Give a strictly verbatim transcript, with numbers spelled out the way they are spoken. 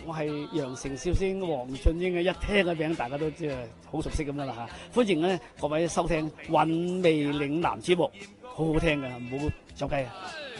我係羊城笑星黃俊英嘅，一聽個名大家都知係好熟悉咁噶啦嚇。歡迎咧各位收聽《韻味嶺南》節目，好好聽㗎，唔好走雞啊！